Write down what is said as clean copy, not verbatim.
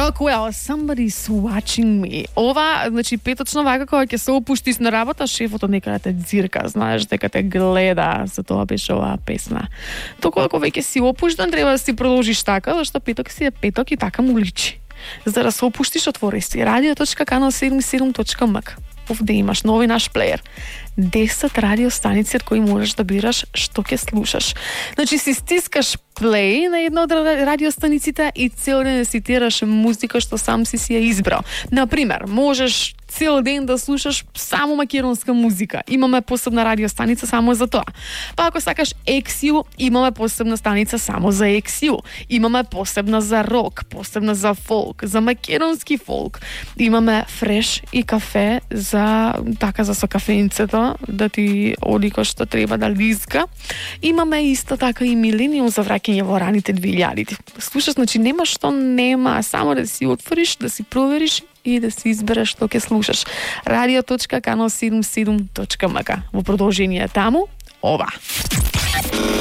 Look, well, somebody's watching me. Ова, значи, петочна вака кога ќе се опуштиш на работа, шефот некаде те дзирка, знаеш дека те гледа, за тоа беше оваа песна. Току ако веќе си опуштен, треба да си продолжиш така, зашто петок си е петок и така му личи. За да се опуштиш, отвори си radio.canal77.mk. Овде имаш нови наш плеер. 10 радиостаници од кои можеш да бираш што ќе слушаш. Значи си стискаш плей на една од радиостаниците и цел ден си тераш музика што сам си ја избрал. Например, можеш цел ден да слушаш само македонска музика. Имаме посебна радиостаница само за тоа. Па ако сакаш XU, имаме посебна станица само за XU. Имаме посебна за рок, посебна за фолк, за македонски фолк. Имаме фреш и кафе за со кафеницата да ти оди кој што треба да лиска. Имаме исто така и милениум за враќање во раните 2000-ти. Слушаш, значи нема што нема, само да си отвориш, да си провериш и да си избереш што ќе слушаш. radio.canal77.mk. Во продолжение таму, ова.